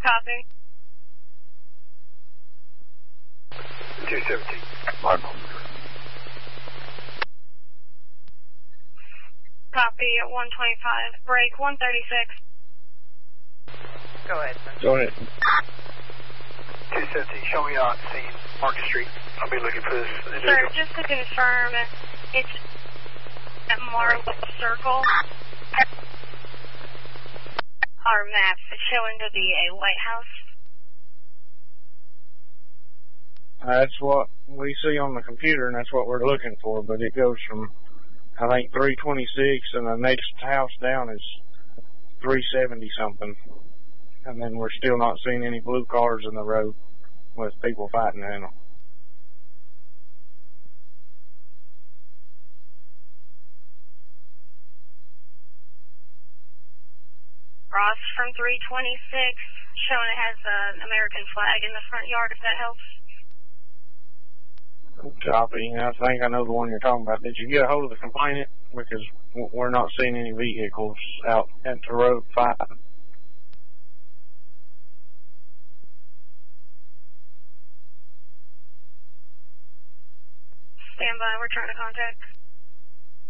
Copy. 217. Mark. Copy at 125. Break 136. Go ahead, sir. Go ahead. 217. Show me on scene, Market Street. I'll be looking for this individual. Sir, just to confirm, it's at Marble Circle. Our map is showing to be a White House. That's what we see on the computer, and that's what we're looking for, but it goes from, I think, 326, and the next house down is 370 something. And then we're still not seeing any blue cars in the road with people fighting in them. Ross from 326, showing it has an American flag in the front yard, if that helps. Copy. I think I know the one you're talking about. Did you get a hold of the complainant? Because we're not seeing any vehicles out at the road fighting. Stand by, return to contact.